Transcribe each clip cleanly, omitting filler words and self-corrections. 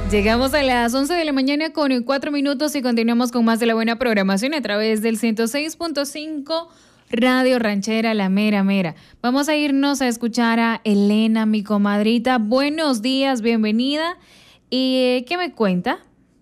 Llegamos a las 11 de la mañana con 4 minutos y continuamos con más de la buena programación a través del 106.5 Radio Ranchera, la mera mera. Vamos a irnos a escuchar a Elena, mi comadrita. Buenos días, bienvenida. ¿Y qué me cuenta?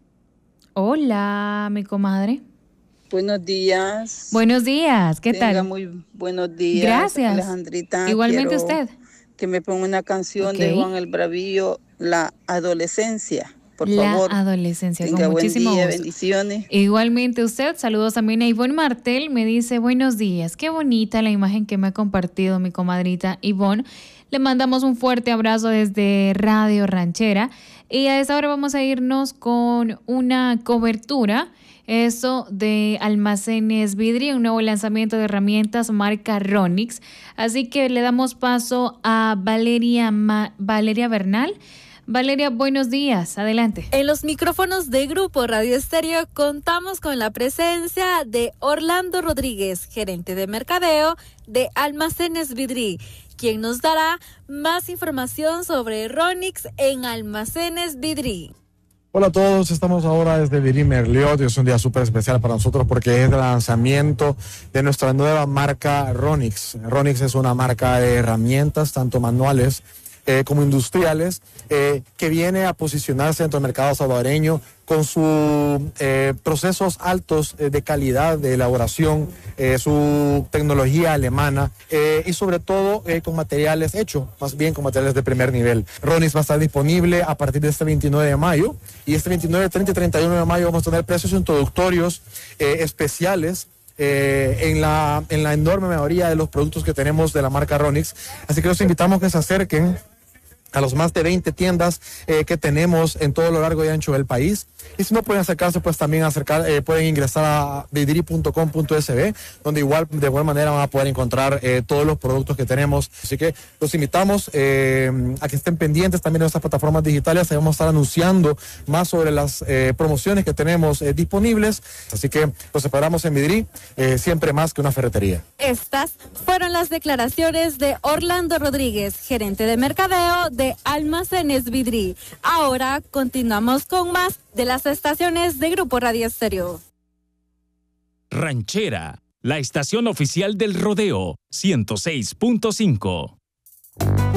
Hola, mi comadre. Buenos días. Buenos días, ¿qué tal? Tenga muy buenos días. Gracias. Alejandrita. Igualmente usted. Que me ponga una canción de Juan el Bravío, La Adolescencia, por favor. La adolescencia, tenga con muchísimo buen día, gusto. bendiciones. Igualmente usted, saludos también a Ivonne Martel, me dice buenos días, qué bonita la imagen que me ha compartido mi comadrita Ivonne. Le mandamos un fuerte abrazo desde Radio Ranchera y a esa hora vamos a irnos con una cobertura. Eso de Almacenes Vidri, un nuevo lanzamiento de herramientas marca Ronix. Así que le damos paso a Valeria Bernal. Valeria, buenos días, adelante. En los micrófonos de Grupo Radio Estéreo contamos con la presencia de Orlando Rodríguez, gerente de mercadeo de Almacenes Vidri, quien nos dará más información sobre Ronix en Almacenes Vidri. Hola a todos, estamos ahora desde Vidri Merliot y es un día súper especial para nosotros porque es el lanzamiento de nuestra nueva marca Ronix. Ronix es una marca de herramientas, tanto manuales como industriales, que viene a posicionarse dentro del mercado salvadoreño con sus procesos altos de calidad, de elaboración, su tecnología alemana y sobre todo con materiales hechos, más bien con materiales de primer nivel. Ronix va a estar disponible a partir de este 29 de mayo y este 29, 30 y 31 de mayo vamos a tener precios introductorios especiales en la enorme mayoría de los productos que tenemos de la marca Ronix. Así que los invitamos que se acerquen a los más de 20 tiendas que tenemos en todo lo largo y ancho del país. Y si no pueden acercarse, pues también pueden ingresar a vidri.com.sb, donde de igual manera van a poder encontrar todos los productos que tenemos. Así que los invitamos a que estén pendientes también de nuestras plataformas digitales. Ahí vamos a estar anunciando más sobre las promociones que tenemos disponibles. Así que los esperamos en Vidri, siempre más que una ferretería. Estas fueron las declaraciones de Orlando Rodríguez, gerente de mercadeo de Almacenes Vidri. Ahora continuamos con más de las estaciones de Grupo Radio Estéreo. Ranchera, la estación oficial del rodeo, 106.5.